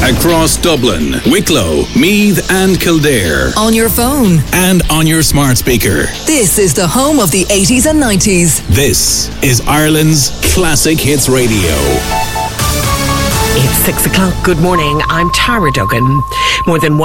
Across Dublin, Wicklow, Meath and Kildare. On your phone. And on your smart speaker. This is the home of the 80s and 90s. This is Ireland's Classic Hits Radio. It's 6 o'clock. Good morning. I'm Tara Duggan. More than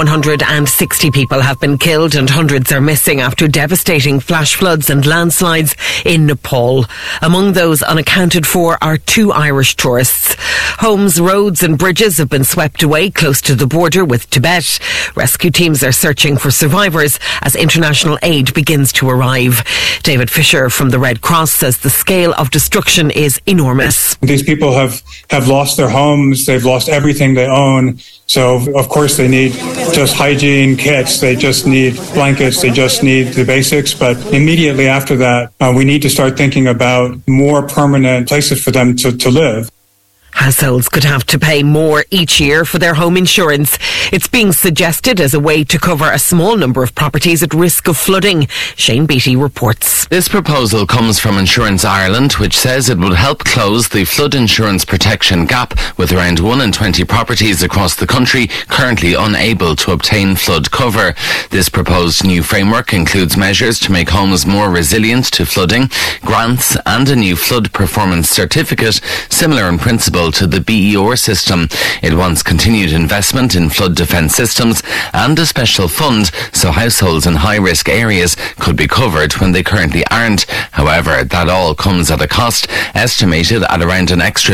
160 people have been killed and hundreds are missing after devastating flash floods and landslides in Nepal. Among those unaccounted for are 2 Irish tourists. Homes, roads and bridges have been swept away close to the border with Tibet. Rescue teams are searching for survivors as international aid begins to arrive. David Fisher from the Red Cross says the scale of destruction is enormous. These people have lost their homes. They've lost everything they own. So, of course, they need just hygiene kits. They just need blankets. They just need the basics. But immediately after that, we need to start thinking about more permanent places for them to live. Households could have to pay more each year for their home insurance. It's being suggested as a way to cover a small number of properties at risk of flooding. Shane Beattie reports. This proposal comes from Insurance Ireland, which says it would help close the flood insurance protection gap with around 1 in 20 properties across the country currently unable to obtain flood cover. This proposed new framework includes measures to make homes more resilient to flooding, grants and a new flood performance certificate, similar in principle to the BER system. It wants continued investment in flood defence systems and a special fund so households in high-risk areas could be covered when they currently aren't. However, that all comes at a cost, estimated at around an extra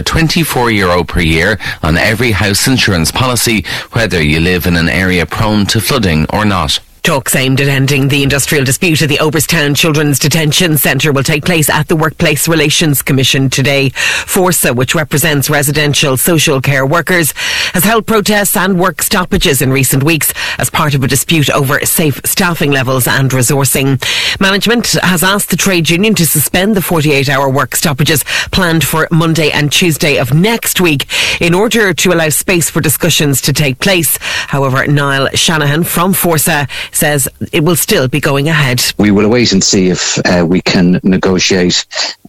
€24 per year on every house insurance policy, whether you live in an area prone to flooding or not. Talks aimed at ending the industrial dispute at the Oberstown Children's Detention Centre will take place at the Workplace Relations Commission today. Forsa, which represents residential social care workers, has held protests and work stoppages in recent weeks as part of a dispute over safe staffing levels and resourcing. Management has asked the trade union to suspend the 48-hour work stoppages planned for Monday and Tuesday of next week in order to allow space for discussions to take place. However, Niall Shanahan from Forsa says it will still be going ahead. We will wait and see if we can negotiate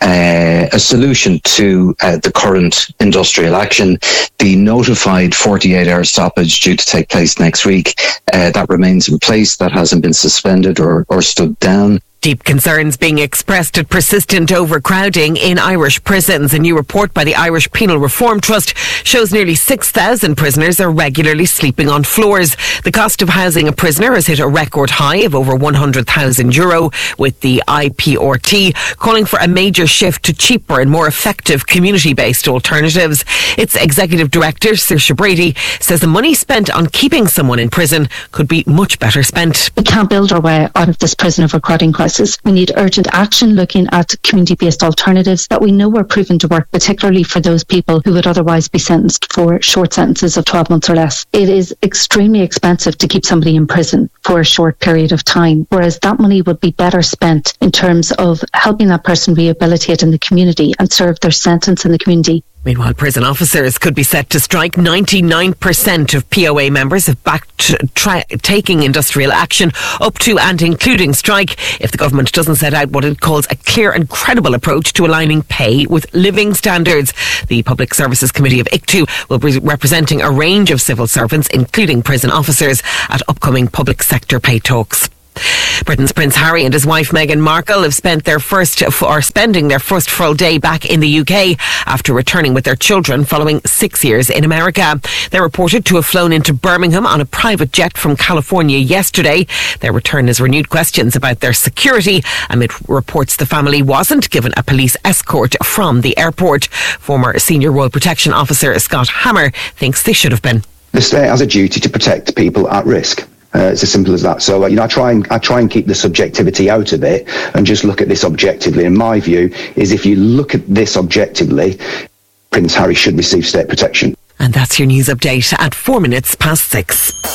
a solution to the current industrial action. The notified 48-hour stoppage due to take place next week, that remains in place. That hasn't been suspended or stood down. Deep concerns being expressed at persistent overcrowding in Irish prisons. A new report by the Irish Penal Reform Trust shows nearly 6,000 prisoners are regularly sleeping on floors. The cost of housing a prisoner has hit a record high of over €100,000, with the IPRT calling for a major shift to cheaper and more effective community-based alternatives. Its executive director, Saoirse Brady, says the money spent on keeping someone in prison could be much better spent. We can't build our way out of this prison overcrowding crisis. We need urgent action looking at community-based alternatives that we know are proven to work, particularly for those people who would otherwise be sentenced for short sentences of 12 months or less. It is extremely expensive to keep somebody in prison for a short period of time, whereas that money would be better spent in terms of helping that person rehabilitate in the community and serve their sentence in the community. Meanwhile, prison officers could be set to strike. 99% of POA members have backed taking industrial action up to and including strike if the government doesn't set out what it calls a clear and credible approach to aligning pay with living standards. The Public Services Committee of ICTU will be representing a range of civil servants, including prison officers, at upcoming public sector pay talks. Britain's Prince Harry and his wife Meghan Markle have spending their first full day back in the UK after returning with their children following 6 years in America. They're reported to have flown into Birmingham on a private jet from California yesterday. Their return has renewed questions about their security amid reports the family wasn't given a police escort from the airport. Former Senior Royal Protection Officer Scott Hammer thinks they should have been. The state has a duty to protect people at risk. It's as simple as that. So, I try and keep the subjectivity out of it and just look at this objectively. And my view is if you look at this objectively, Prince Harry should receive state protection. And that's your news update at 6:04.